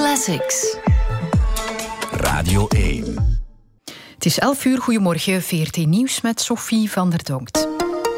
Classics. Radio 1. Het is 11 uur, goedemorgen, VRT Nieuws met Sophie van der Donkt.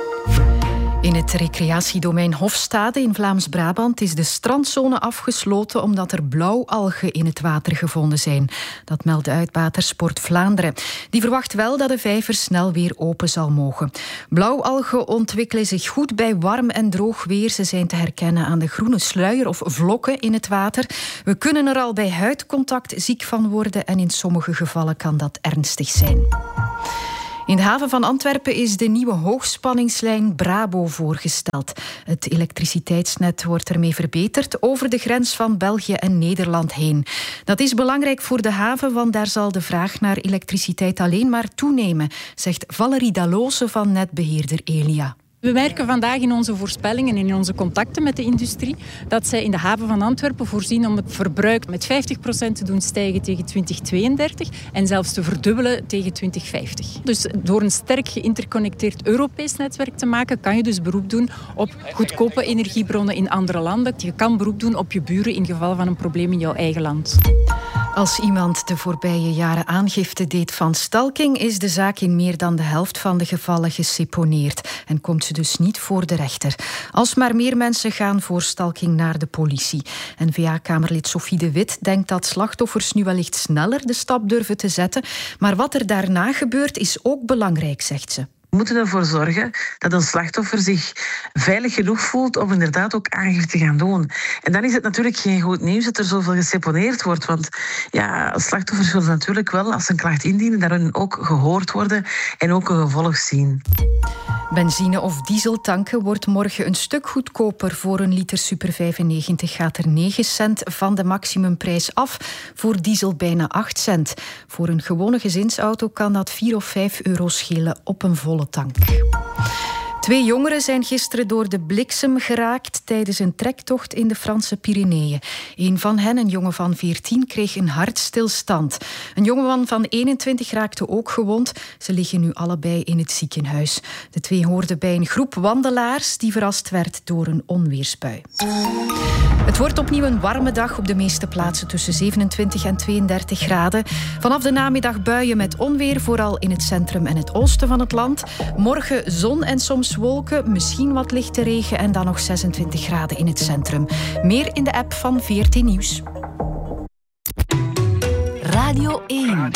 In het recreatiedomein Hofstade in Vlaams-Brabant is de strandzone afgesloten omdat er blauwalgen in het water gevonden zijn. Dat meldt de uitbater Sport Vlaanderen. Die verwacht wel dat de vijver snel weer open zal mogen. Blauwalgen ontwikkelen zich goed bij warm en droog weer. Ze zijn te herkennen aan de groene sluier of vlokken in het water. We kunnen er al bij huidcontact ziek van worden en in sommige gevallen kan dat ernstig zijn. In de haven van Antwerpen is de nieuwe hoogspanningslijn Brabo voorgesteld. Het elektriciteitsnet wordt ermee verbeterd over de grens van België en Nederland heen. Dat is belangrijk voor de haven, want daar zal de vraag naar elektriciteit alleen maar toenemen, zegt Valerie Dalloze van netbeheerder Elia. We merken vandaag in onze voorspellingen en in onze contacten met de industrie dat zij in de haven van Antwerpen voorzien om het verbruik met 50% te doen stijgen tegen 2032 en zelfs te verdubbelen tegen 2050. Dus door een sterk geïnterconnecteerd Europees netwerk te maken, kan je dus beroep doen op goedkope energiebronnen in andere landen. Je kan beroep doen op je buren in geval van een probleem in jouw eigen land. Als iemand de voorbije jaren aangifte deed van stalking, is de zaak in meer dan de helft van de gevallen geseponeerd en komt ze dus niet voor de rechter. Als maar meer mensen gaan voor stalking naar de politie. N-VA-kamerlid Sophie de Wit denkt dat slachtoffers nu wellicht sneller de stap durven te zetten, maar wat er daarna gebeurt is ook belangrijk, zegt ze. We moeten ervoor zorgen dat een slachtoffer zich veilig genoeg voelt om inderdaad ook aangifte te gaan doen. En dan is het natuurlijk geen goed nieuws dat er zoveel geseponeerd wordt. Want ja, slachtoffers willen natuurlijk wel, als ze een klacht indienen, daarin ook gehoord worden en ook een gevolg zien. Benzine of diesel tanken wordt morgen een stuk goedkoper. Voor een liter Super 95 gaat er 9 cent van de maximumprijs af. Voor diesel bijna 8 cent. Voor een gewone gezinsauto kan dat 4 of 5 euro schelen op een volle tank. 2 jongeren zijn gisteren door de bliksem geraakt tijdens een trektocht in de Franse Pyreneeën. Een van hen, een jongen van 14, kreeg een hartstilstand. Een jongeman van 21 raakte ook gewond. Ze liggen nu allebei in het ziekenhuis. De 2 hoorden bij een groep wandelaars die verrast werd door een onweersbui. Het wordt opnieuw een warme dag, op de meeste plaatsen tussen 27 en 32 graden. Vanaf de namiddag buien met onweer, vooral in het centrum en het oosten van het land. Morgen zon en soms wolken, misschien wat lichte regen en dan nog 26 graden in het centrum. Meer in de app van VRT Nieuws. Radio 1.